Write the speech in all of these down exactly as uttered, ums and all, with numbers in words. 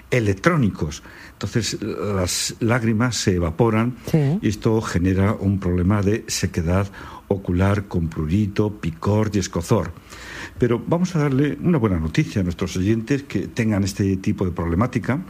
electrónicos. Entonces las lágrimas se evaporan, sí, y esto genera un problema de sequedad ocular con prurito, picor y escozor. Pero vamos a darle una buena noticia a nuestros oyentes que tengan este tipo de problemática,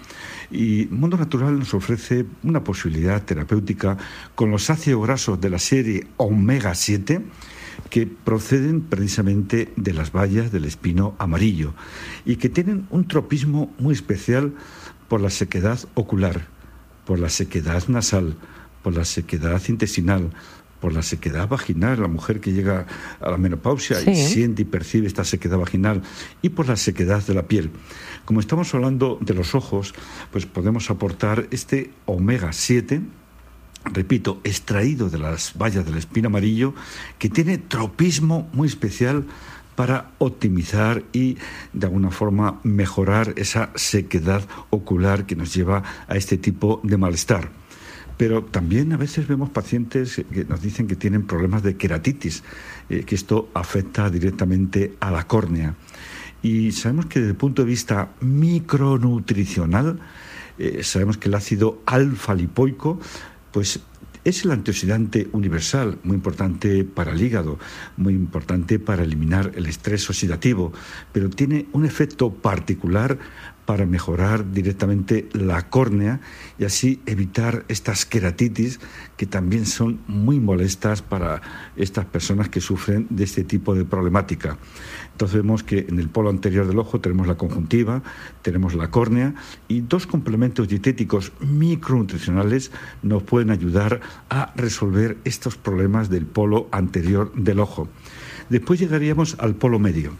y Mundo Natural nos ofrece una posibilidad terapéutica con los ácidos grasos de la serie omega siete, que proceden precisamente de las bayas del espino amarillo y que tienen un tropismo muy especial por la sequedad ocular, por la sequedad nasal, por la sequedad intestinal, por la sequedad vaginal, la mujer que llega a la menopausia, sí, y siente y percibe esta sequedad vaginal, y por la sequedad de la piel. Como estamos hablando de los ojos, pues podemos aportar este omega siete, repito, extraído de las bayas del espino amarillo, que tiene tropismo muy especial para optimizar y de alguna forma mejorar esa sequedad ocular que nos lleva a este tipo de malestar. Pero también a veces vemos pacientes que nos dicen que tienen problemas de queratitis, eh, que esto afecta directamente a la córnea. Y sabemos que desde el punto de vista micronutricional, eh, sabemos que el ácido alfa-lipoico pues es el antioxidante universal, muy importante para el hígado, muy importante para eliminar el estrés oxidativo, pero tiene un efecto particular para mejorar directamente la córnea y así evitar estas queratitis que también son muy molestas para estas personas que sufren de este tipo de problemática. Entonces vemos que en el polo anterior del ojo tenemos la conjuntiva, tenemos la córnea, y dos complementos dietéticos micronutricionales nos pueden ayudar a resolver estos problemas del polo anterior del ojo. Después llegaríamos al polo medio.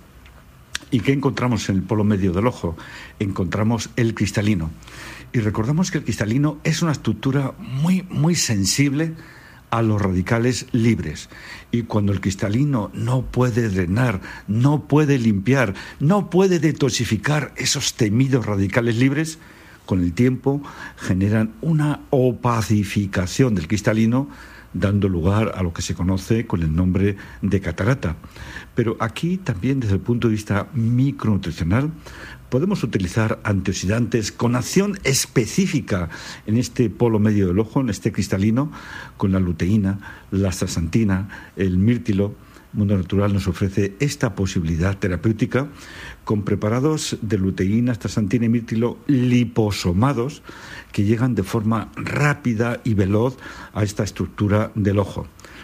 ¿Y qué encontramos en el polo medio del ojo? Encontramos el cristalino. Y recordamos que el cristalino es una estructura muy, muy sensible a los radicales libres. Y cuando el cristalino no puede drenar, no puede limpiar, no puede detoxificar esos temidos radicales libres, con el tiempo generan una opacificación del cristalino, dando lugar a lo que se conoce con el nombre de catarata. Pero aquí también, desde el punto de vista micronutricional, podemos utilizar antioxidantes con acción específica en este polo medio del ojo, en este cristalino, con la luteína, la astaxantina, el mirtilo. Mundo Natural nos ofrece esta posibilidad terapéutica con preparados de luteína, astaxantina y mirtilo liposomados que llegan de forma rápida y veloz a esta estructura del ojo.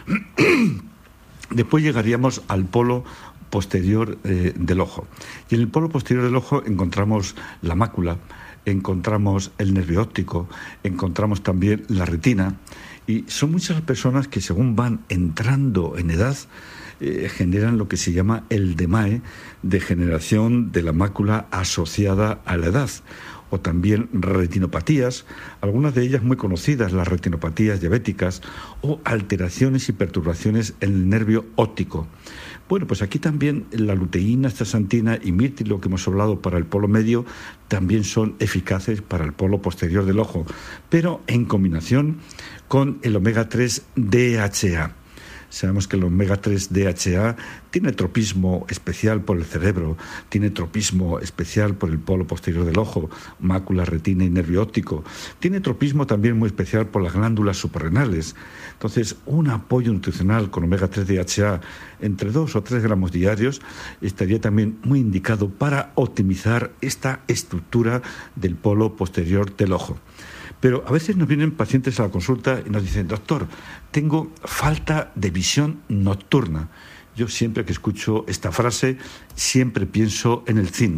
Después llegaríamos al polo posterior eh, del ojo. Y en el polo posterior del ojo encontramos la mácula, encontramos el nervio óptico, encontramos también la retina, y son muchas las personas que según van entrando en edad eh, generan lo que se llama el D M A E, degeneración de la mácula asociada a la edad, o también retinopatías, algunas de ellas muy conocidas, las retinopatías diabéticas, o alteraciones y perturbaciones en el nervio óptico. Bueno, pues aquí también la luteína, astaxantina y mirtilo que hemos hablado para el polo medio también son eficaces para el polo posterior del ojo, pero en combinación con el omega tres D H A. Sabemos que el omega tres D H A tiene tropismo especial por el cerebro, tiene tropismo especial por el polo posterior del ojo, mácula, retina y nervio óptico. Tiene tropismo también muy especial por las glándulas suprarrenales. Entonces, un apoyo nutricional con omega tres D H A entre dos o tres gramos diarios estaría también muy indicado para optimizar esta estructura del polo posterior del ojo. Pero a veces nos vienen pacientes a la consulta y nos dicen: doctor, tengo falta de visión nocturna. Yo siempre que escucho esta frase, siempre pienso en el zinc.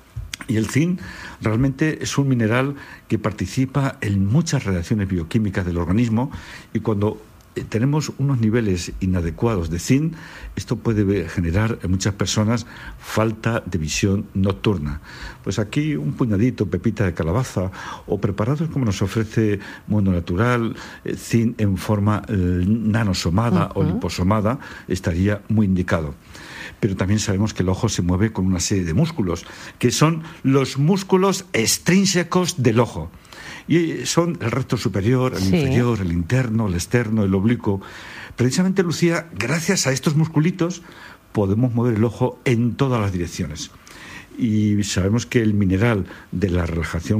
Y el zinc realmente es un mineral que participa en muchas reacciones bioquímicas del organismo, y cuando tenemos unos niveles inadecuados de zinc, esto puede generar en muchas personas falta de visión nocturna. Pues aquí un puñadito, pepita de calabaza, o preparados como nos ofrece Mundo Natural, eh, zinc en forma eh, nanosomada uh-huh. o liposomada, estaría muy indicado. Pero también sabemos que el ojo se mueve con una serie de músculos, que son los músculos extrínsecos del ojo. Y son el recto superior, el sí. inferior, el interno, el externo, el oblicuo. Precisamente, Lucía, gracias a estos musculitos podemos mover el ojo en todas las direcciones. Y sabemos que el mineral de la relajación